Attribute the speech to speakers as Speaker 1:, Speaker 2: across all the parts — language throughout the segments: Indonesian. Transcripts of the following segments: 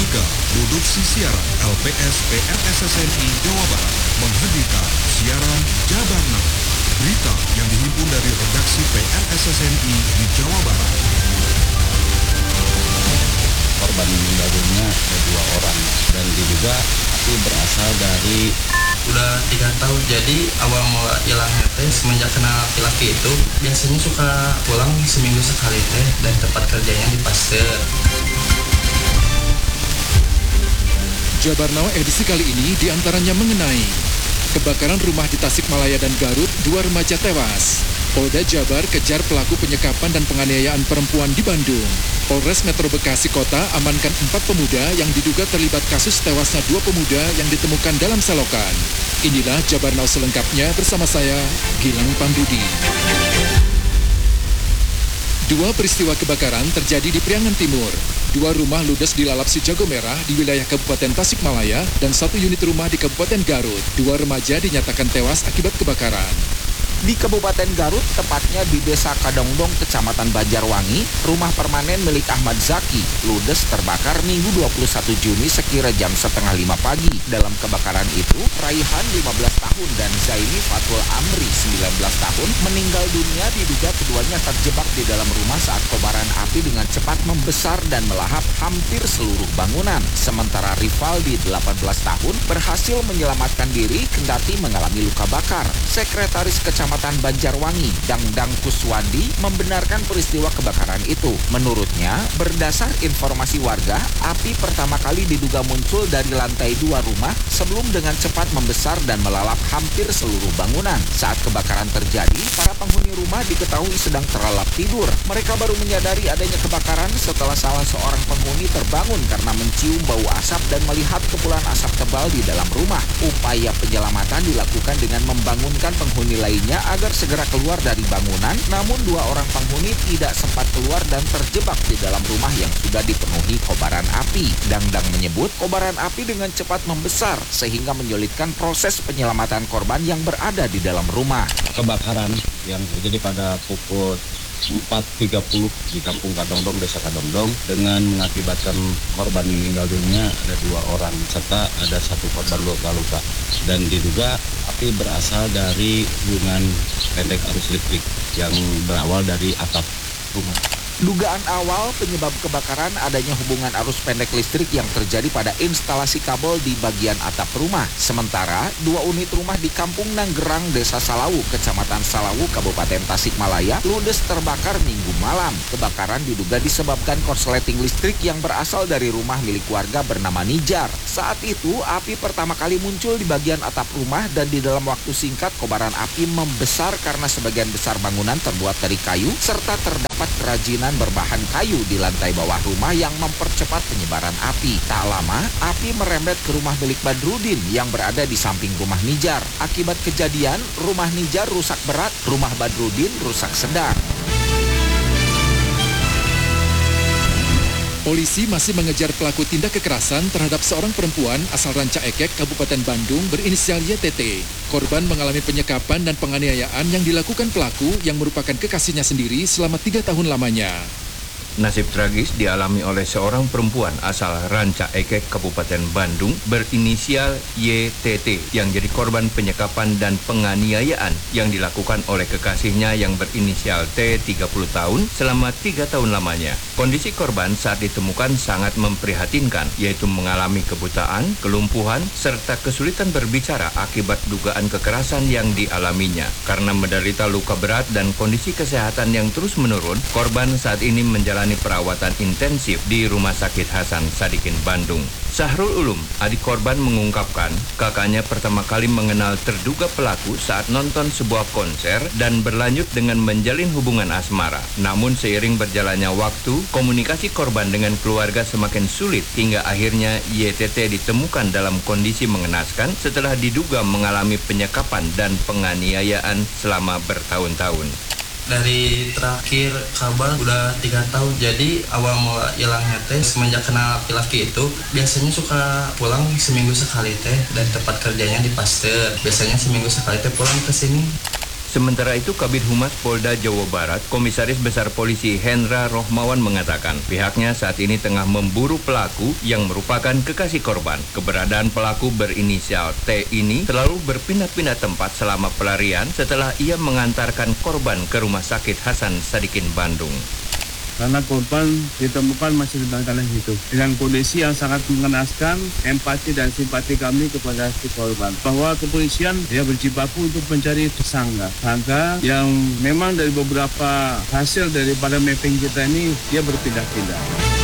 Speaker 1: Lembaga Produksi Siaran LPS PRSSNI Jawa Barat menghadirkan siaran Jabar Now. Berita yang dihimpun dari redaksi PRSSNI di Jawa Barat.
Speaker 2: Korban meninggal dunia ada 2 orang dan diduga api berasal dari
Speaker 3: udah 3 tahun. Jadi awal mula hilangnya teh semenjak kenal laki-laki itu biasanya suka pulang seminggu sekali teh dan tempat kerjanya di Pasteur.
Speaker 4: Jabar Now edisi kali ini diantaranya mengenai kebakaran rumah di Tasikmalaya dan Garut, 2 remaja tewas. Polda Jabar kejar pelaku penyekapan dan penganiayaan perempuan di Bandung. Polres Metro Bekasi Kota amankan 4 pemuda yang diduga terlibat kasus tewasnya 2 pemuda yang ditemukan dalam selokan. Inilah Jabar Now selengkapnya bersama saya, Gilang Pambudi. 2 peristiwa kebakaran terjadi di Priangan Timur. 2 rumah ludes dilalap si jago merah di wilayah Kabupaten Tasikmalaya dan 1 unit rumah di Kabupaten Garut. 2 remaja dinyatakan tewas akibat kebakaran.
Speaker 5: Di Kabupaten Garut, tepatnya di Desa Kadongdong, Kecamatan Banjarwangi, rumah permanen milik Ahmad Zaki ludes terbakar Minggu 21 Juni sekira jam 4:30 pagi. Dalam kebakaran itu, Raihan 15 tahun dan Zaini Fatul Amri 19 tahun meninggal dunia diduga keduanya terjebak di dalam rumah saat kobaran api dengan cepat membesar dan melahap hampir seluruh bangunan. Sementara Rivaldi 18 tahun berhasil menyelamatkan diri kendati mengalami luka bakar. Sekretaris Kecamatan Banjarwangi, Dangdang Kuswandi, membenarkan peristiwa kebakaran itu. Menurutnya, berdasar informasi warga, api pertama kali diduga muncul dari lantai 2 rumah sebelum dengan cepat membesar dan melalap hampir seluruh bangunan. Saat kebakaran terjadi, para penghuni rumah diketahui sedang terlelap tidur. Mereka baru menyadari adanya kebakaran setelah salah seorang penghuni terbangun karena mencium bau asap dan melihat kepulan asap tebal di dalam rumah. Upaya penyelamatan dilakukan dengan membangunkan penghuni lainnya agar segera keluar dari bangunan, namun 2 orang penghuni tidak sempat keluar dan terjebak di dalam rumah yang sudah dipenuhi kobaran api. Dangdang menyebut kobaran api dengan cepat membesar sehingga menyulitkan proses penyelamatan korban yang berada di dalam rumah.
Speaker 2: kebakaran yang terjadi pada pukul 4.30 di Kampung Kadongdong, Desa Kadongdong, dengan mengakibatkan korban meninggal dunia ada 2 orang serta ada 1 korban luka-luka, dan diduga api berasal dari hubungan pendek arus listrik yang berawal dari atap rumah.
Speaker 5: Dugaan awal penyebab kebakaran adanya hubungan arus pendek listrik yang terjadi pada instalasi kabel di bagian atap rumah. Sementara 2 unit rumah di Kampung Nanggerang, Desa Salawu, Kecamatan Salawu, Kabupaten Tasikmalaya ludes terbakar Minggu malam. Kebakaran diduga disebabkan korsleting listrik yang berasal dari rumah milik warga bernama Nijar. Saat itu api pertama kali muncul di bagian atap rumah dan di dalam waktu singkat kobaran api membesar karena sebagian besar bangunan terbuat dari kayu serta terdapat kerajinan berbahan kayu di lantai bawah rumah yang mempercepat penyebaran api. Tak lama, api merembet ke rumah milik Badrudin yang berada di samping rumah Nijar. Akibat kejadian, rumah Nijar rusak berat, rumah Badrudin rusak sedang.
Speaker 4: Polisi masih mengejar pelaku tindak kekerasan terhadap seorang perempuan asal Ranca Ekek, Kabupaten Bandung berinisial YTT. Korban mengalami penyekapan dan penganiayaan yang dilakukan pelaku yang merupakan kekasihnya sendiri selama 3 tahun lamanya.
Speaker 6: Nasib tragis dialami oleh seorang perempuan asal Ranca Ekek, Kabupaten Bandung berinisial YTT yang jadi korban penyekapan dan penganiayaan yang dilakukan oleh kekasihnya yang berinisial T 30 tahun selama 3 tahun lamanya. Kondisi korban saat ditemukan sangat memprihatinkan, yaitu mengalami kebutaan, kelumpuhan, serta kesulitan berbicara akibat dugaan kekerasan yang dialaminya. Karena menderita luka berat dan kondisi kesehatan yang terus menurun, korban saat ini menjalani perawatan intensif di Rumah Sakit Hasan Sadikin Bandung. Sahrul Ulum, adik korban, mengungkapkan kakaknya pertama kali mengenal terduga pelaku saat nonton sebuah konser dan berlanjut dengan menjalin hubungan asmara. Namun seiring berjalannya waktu, komunikasi korban dengan keluarga semakin sulit hingga akhirnya YTT ditemukan dalam kondisi mengenaskan setelah diduga mengalami penyekapan dan penganiayaan selama bertahun-tahun.
Speaker 3: Dari terakhir kabar udah 3 tahun. Jadi awal mula hilangnya teh semenjak kenal laki-laki itu biasanya suka pulang seminggu sekali teh dan tempat kerjanya di Pasteur. Biasanya seminggu sekali teh pulang ke sini.
Speaker 6: Sementara itu, Kabid Humas Polda Jawa Barat, Komisaris Besar Polisi Hendra Rohmawan mengatakan pihaknya saat ini tengah memburu pelaku yang merupakan kekasih korban. Keberadaan pelaku berinisial T ini selalu berpindah-pindah tempat selama pelarian setelah ia mengantarkan korban ke Rumah Sakit Hasan Sadikin Bandung.
Speaker 7: Karena korban ditemukan masih di dalam situ dengan kondisi yang sangat mengenaskan, empati dan simpati kami kepada si korban bahwa kepolisian dia berjibaku untuk mencari tersangka yang memang dari beberapa hasil daripada mapping kita ini dia berpindah-pindah.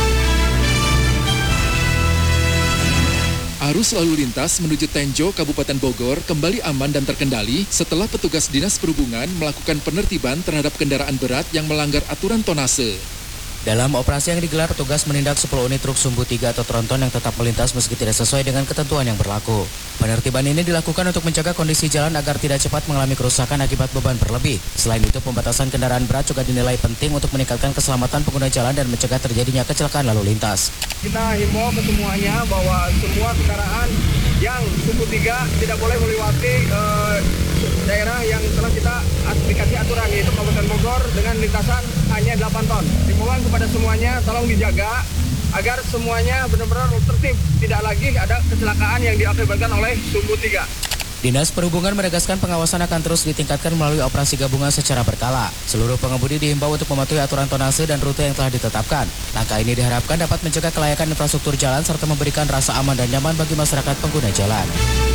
Speaker 4: Arus lalu lintas menuju Tenjo, Kabupaten Bogor kembali aman dan terkendali setelah petugas Dinas Perhubungan melakukan penertiban terhadap kendaraan berat yang melanggar aturan tonnase.
Speaker 8: Dalam operasi yang digelar, petugas menindak 10 unit truk sumbu 3 atau tronton yang tetap melintas meski tidak sesuai dengan ketentuan yang berlaku. Penertiban ini dilakukan untuk menjaga kondisi jalan agar tidak cepat mengalami kerusakan akibat beban berlebih. Selain itu, pembatasan kendaraan berat juga dinilai penting untuk meningkatkan keselamatan pengguna jalan dan mencegah terjadinya kecelakaan lalu lintas.
Speaker 9: Kita himbau ke semuanya bahwa semua kendaraan yang sumbu 3 tidak boleh melewati daerah yang telah kita dikasih aturan, yaitu Kabupaten Bogor dengan lintasan hanya 8 ton. Himbauan kepada semuanya, tolong dijaga agar semuanya benar-benar tertib, tidak lagi ada kecelakaan yang diakibatkan oleh sumbu 3.
Speaker 8: Dinas Perhubungan menegaskan pengawasan akan terus ditingkatkan melalui operasi gabungan secara berkala. Seluruh pengemudi dihimbau untuk mematuhi aturan tonnase dan rute yang telah ditetapkan. Langkah ini diharapkan dapat mencegah kelayakan infrastruktur jalan serta memberikan rasa aman dan nyaman bagi masyarakat pengguna jalan.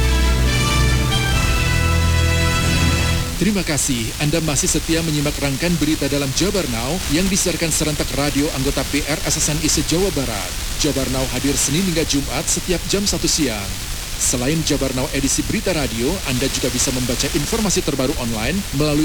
Speaker 4: Terima kasih Anda masih setia menyimak rangkaian berita dalam Jabar Now yang disiarkan serentak radio anggota PR SSNI se-Jawa Barat. Jabar Now hadir Senin hingga Jumat setiap jam 1 siang. Selain Jabar Now edisi berita radio, Anda juga bisa membaca informasi terbaru online melalui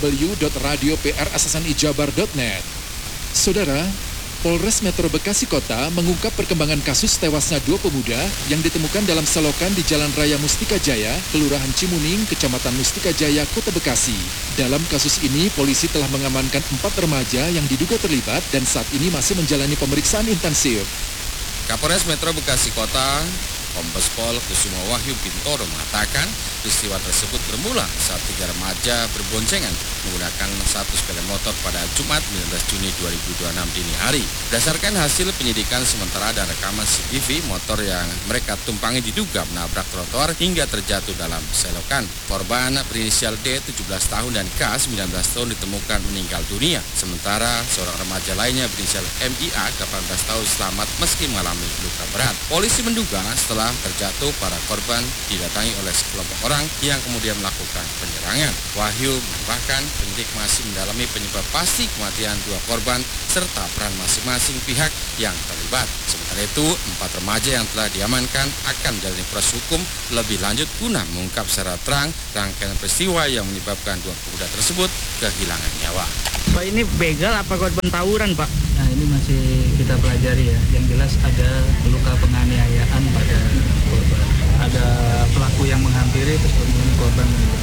Speaker 4: www.radioprssnijabar.net. Saudara, Polres Metro Bekasi Kota mengungkap perkembangan kasus tewasnya 2 pemuda yang ditemukan dalam selokan di Jalan Raya Mustika Jaya, Kelurahan Cimuning, Kecamatan Mustika Jaya, Kota Bekasi. Dalam kasus ini, polisi telah mengamankan 4 remaja yang diduga terlibat dan saat ini masih menjalani pemeriksaan intensif.
Speaker 10: Kapolres Metro Bekasi Kota, Kombes Pol Kusuma Wahyu Bintoro mengatakan peristiwa tersebut bermula saat 3 remaja berboncengan menggunakan satu sepeda motor pada Jumat 19 Juni 2026 dini hari. Berdasarkan hasil penyidikan sementara dan rekaman CCTV, motor yang mereka tumpangi diduga menabrak trotoar hingga terjatuh dalam selokan. Korban berinisial D 17 tahun dan K 19 tahun ditemukan meninggal dunia. Sementara seorang remaja lainnya berinisial MIA 18 tahun selamat meski mengalami luka berat. Polisi menduga setelah terjatuh, para korban didatangi oleh sekelompok orang yang kemudian melakukan penyerangan. Wahyu menambahkan penyidik masih mendalami penyebab pasti kematian 2 korban serta peran masing-masing pihak yang terlibat. Sementara itu, 4 remaja yang telah diamankan akan menjalani proses hukum lebih lanjut guna mengungkap secara terang rangkaian peristiwa yang menyebabkan 2 pemuda tersebut kehilangan nyawa.
Speaker 9: Pak, ini begal apa korban tawuran, Pak?
Speaker 11: Nah, ini masih kita pelajari ya. Yang jelas ada luka penganiayaan pada korban. Ada pelaku yang menghampiri terus kemudian korban meninggal.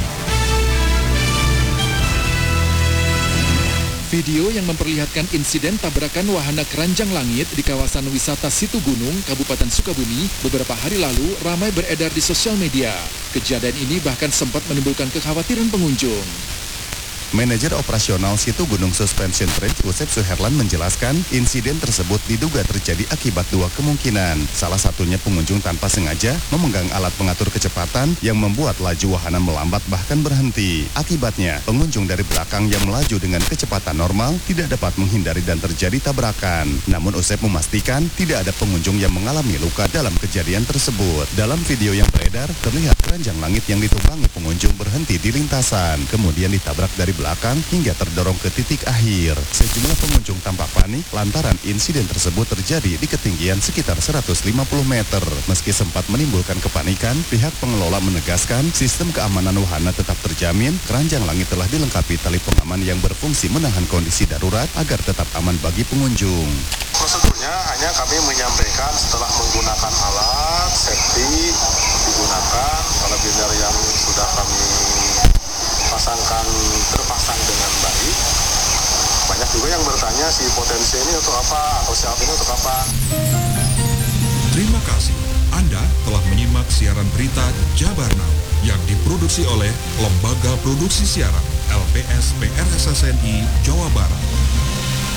Speaker 4: Video yang memperlihatkan insiden tabrakan wahana keranjang langit di kawasan wisata Situ Gunung, Kabupaten Sukabumi beberapa hari lalu ramai beredar di sosial media. Kejadian ini bahkan sempat menimbulkan kekhawatiran pengunjung.
Speaker 12: Manajer operasional Situ Gunung Suspension Bridge, Usep Suherlan menjelaskan insiden tersebut diduga terjadi akibat 2 kemungkinan. Salah satunya pengunjung tanpa sengaja memegang alat pengatur kecepatan yang membuat laju wahana melambat bahkan berhenti. Akibatnya, pengunjung dari belakang yang melaju dengan kecepatan normal tidak dapat menghindari dan terjadi tabrakan. Namun Usep memastikan tidak ada pengunjung yang mengalami luka dalam kejadian tersebut. Dalam video yang beredar, terlihat keranjang langit yang ditumpangi pengunjung berhenti di lintasan, kemudian ditabrak dari belakang hingga terdorong ke titik akhir. Sejumlah pengunjung tampak panik lantaran insiden tersebut terjadi di ketinggian sekitar 150 meter. Meski sempat menimbulkan kepanikan, pihak pengelola menegaskan sistem keamanan wahana tetap terjamin. Keranjang langit telah dilengkapi tali pengaman yang berfungsi menahan kondisi darurat agar tetap aman bagi pengunjung.
Speaker 13: Prosedurnya hanya kami menyampaikan setelah menggunakan alat safety digunakan kalender yang sudah kami terpasang dengan baik. Banyak juga yang bertanya si potensi ini untuk apa atau siap ini untuk apa.
Speaker 1: Terima kasih. Anda telah menyimak siaran berita Jabar Now yang diproduksi oleh Lembaga Produksi Siaran LPS PRSSNI Jawa Barat.